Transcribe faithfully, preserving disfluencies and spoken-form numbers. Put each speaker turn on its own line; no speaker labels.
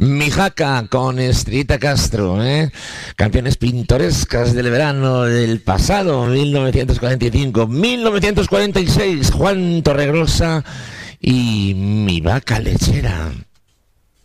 Mi Jaca con Estrellita Castro, ¿eh? Canciones pintorescas del verano del pasado, mil novecientos cuarenta y cinco, mil novecientos cuarenta y seis, Juan Torregrosa y Mi Vaca Lechera.